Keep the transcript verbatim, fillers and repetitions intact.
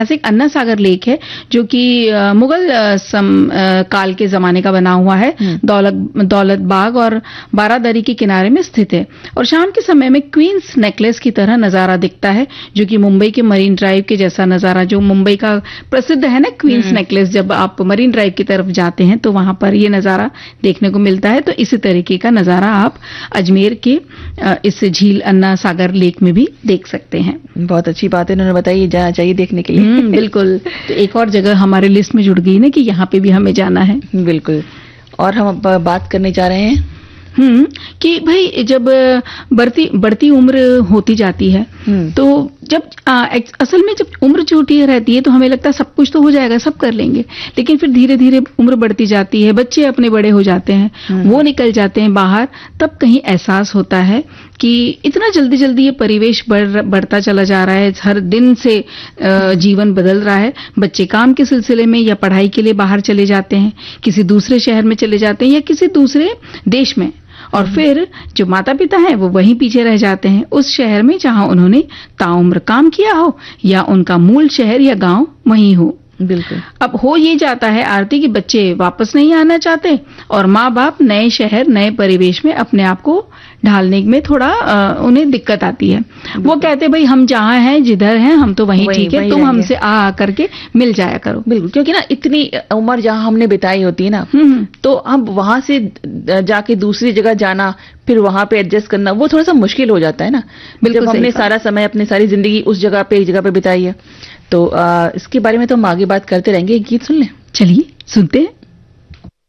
ऐतिहासिक अन्ना सागर लेक है जो कि मुगल सम, आ, काल के जमाने का बना हुआ है। दौलत दौलत बाग और बारादरी के किनारे में स्थित है और शाम के समय में क्वींस नेकलेस की तरह नजारा दिखता है, जो कि मुंबई के मरीन ड्राइव के जैसा नजारा, जो मुंबई का प्रसिद्ध है ना क्वींस नेकलेस, जब आप मरीन ड्राइव की तरफ जाते हैं तो वहां पर ये नजारा देखने को मिलता है। तो इसी तरीके का नजारा आप अजमेर के इस झील अन्ना सागर लेक में भी देख सकते हैं। बहुत अच्छी बात है, उन्होंने बताई जाना चाहिए देखने के लिए। बिल्कुल, तो एक और जगह हमारे लिस्ट में जुड़ गई ना कि यहाँ पे भी हमें जाना है। बिल्कुल। और हम अब बात करने जा रहे हैं हम्म कि भाई जब बढ़ती बढ़ती उम्र होती जाती है तो जब आ, असल में जब उम्र छोटी रहती है तो हमें लगता है सब कुछ तो हो जाएगा, सब कर लेंगे, लेकिन फिर धीरे धीरे उम्र बढ़ती जाती है, बच्चे अपने बड़े हो जाते हैं, वो निकल जाते हैं बाहर, तब कहीं एहसास होता है कि इतना जल्दी जल्दी ये परिवेश बढ़ बढ़ता चला जा रहा है, हर दिन से जीवन बदल रहा है। बच्चे काम के सिलसिले में या पढ़ाई के लिए बाहर चले जाते हैं, किसी दूसरे शहर में चले जाते हैं या किसी दूसरे देश में, और फिर जो माता पिता हैं वो वहीं पीछे रह जाते हैं उस शहर में जहां उन्होंने ताउम्र काम किया हो या उनका मूल शहर या गांव वहीं हो। बिल्कुल। अब हो ये जाता है आरती कि बच्चे वापस नहीं आना चाहते और माँ बाप नए शहर नए परिवेश में अपने आप को ढालने में थोड़ा आ, उन्हें दिक्कत आती है। वो कहते भाई हम जहाँ हैं जिधर हैं हम तो वहीं ठीक है, तुम हमसे आ आ करके मिल जाया करो। बिल्कुल, क्योंकि ना इतनी उम्र जहाँ हमने बिताई होती है ना, तो हम वहां से जाके दूसरी जगह जाना, फिर वहां पे एडजस्ट करना, वो थोड़ा सा मुश्किल हो जाता है ना। जब हमने सारा समय अपनी सारी जिंदगी उस जगह पे एक जगह पे बिताई है, तो आ, इसके बारे में तो हम आगे बात करते रहेंगे। एक गीत सुन लें। चलिए सुनते हैं।